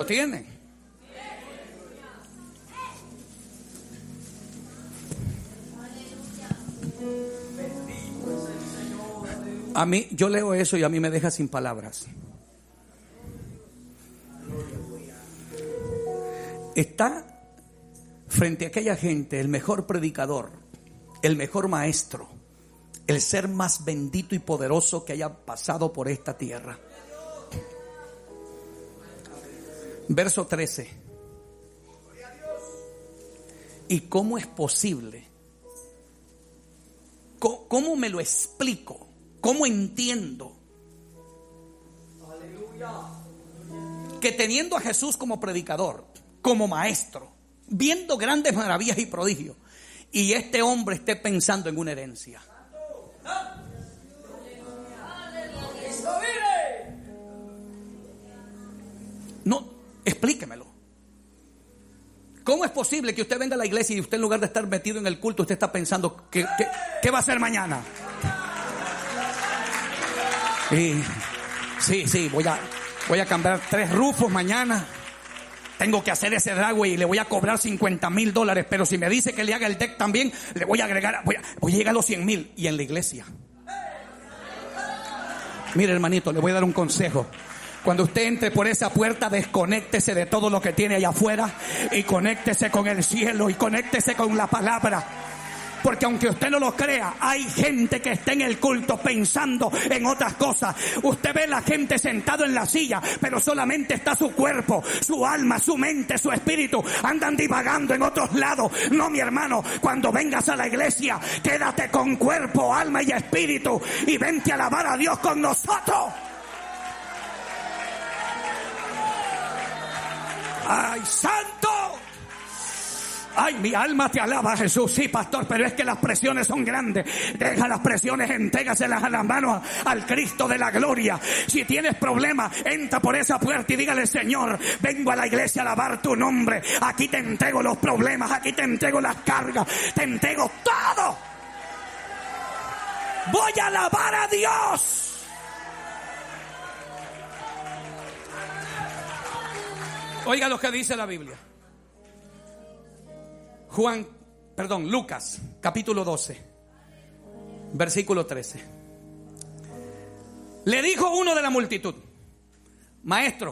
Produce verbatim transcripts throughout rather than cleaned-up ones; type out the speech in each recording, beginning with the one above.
tiene. A mí, yo leo eso y a mí me deja sin palabras. Está frente a aquella gente el mejor predicador, el mejor maestro, el ser más bendito y poderoso que haya pasado por esta tierra. Verso trece. ¿Y cómo es posible? ¿Cómo, cómo me lo explico? ¿Cómo entiendo que teniendo a Jesús como predicador, como maestro, viendo grandes maravillas y prodigios, y este hombre esté pensando en una herencia? No, explíquemelo. ¿Cómo es posible que usted venga a la iglesia y usted, en lugar de estar metido en el culto, usted está pensando que, que, ¿qué va a hacer mañana? Sí, sí, sí, voy a, voy a cambiar tres rufos mañana. Tengo que hacer ese dragway y le voy a cobrar cincuenta mil dólares. Pero si me dice que le haga el deck también, le voy a agregar, voy a, voy a llegar a los cien mil. Y en la iglesia, mire, hermanito, le voy a dar un consejo. Cuando usted entre por esa puerta, desconéctese de todo lo que tiene allá afuera y conéctese con el cielo y conéctese con la palabra. Porque aunque usted no lo crea, hay gente que está en el culto pensando en otras cosas. Usted ve la gente sentado en la silla, pero solamente está su cuerpo, su alma, su mente, su espíritu. Andan divagando en otros lados. No, mi hermano, cuando vengas a la iglesia, quédate con cuerpo, alma y espíritu y vente a alabar a Dios con nosotros. ¡Ay, santo! Ay, mi alma te alaba, Jesús. Sí, pastor, pero es que las presiones son grandes. Deja las presiones, entrégaselas a las manos al Cristo de la gloria. Si tienes problemas, entra por esa puerta y dígale: Señor, vengo a la iglesia a alabar tu nombre. Aquí te entrego los problemas, aquí te entrego las cargas, te entrego todo. Voy a alabar a Dios. Oiga lo que dice la Biblia. Juan, perdón, Lucas, capítulo doce, versículo trece. Le dijo uno de la multitud: Maestro,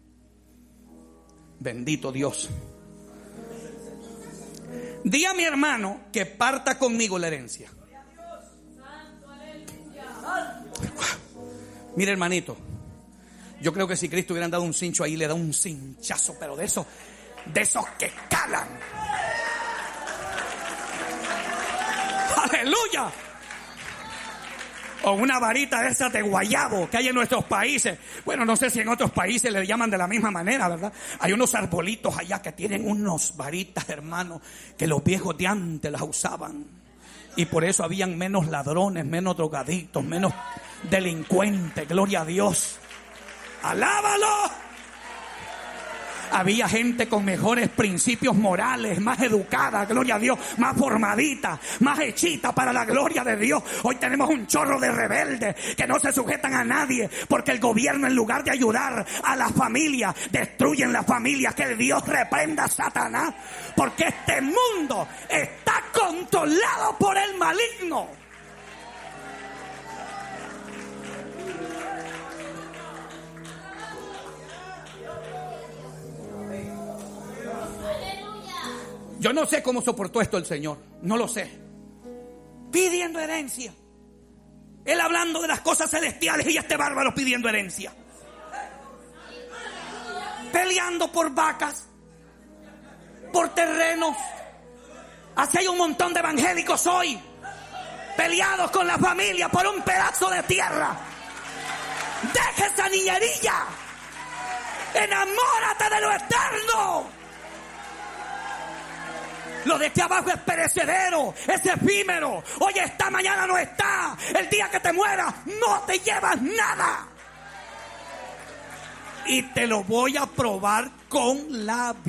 bendito Dios, di a mi hermano que parta conmigo la herencia. Mire, hermanito, yo creo que si Cristo hubiera dado un cincho ahí, le da un cinchazo, pero de esos, de esos que calan. ¡Aleluya! O una varita de esas de guayabo que hay en nuestros países. Bueno, no sé si en otros países le llaman de la misma manera, ¿verdad? Hay unos arbolitos allá que tienen unos varitas, hermano, que los viejos de antes las usaban. Y por eso habían menos ladrones, menos drogadictos, menos delincuentes. Gloria a Dios. ¡Alábalo! Había gente con mejores principios morales, más educada, gloria a Dios, más formadita, más hechita para la gloria de Dios. Hoy tenemos un chorro de rebeldes que no se sujetan a nadie, porque el gobierno, en lugar de ayudar a las familias, destruyen las familias. Que Dios reprenda a Satanás, porque este mundo está controlado por el maligno. Yo no sé cómo soportó esto el Señor, no lo sé. Pidiendo herencia. Él hablando de las cosas celestiales y este bárbaro pidiendo herencia. Peleando por vacas, por terrenos. Así hay un montón de evangélicos hoy, peleados con la familia por un pedazo de tierra. Deja esa niñería. Enamórate de lo eterno. Lo de aquí abajo es perecedero, es efímero. Hoy está, mañana no está. El día que te mueras no te llevas nada. Y te lo voy a probar con la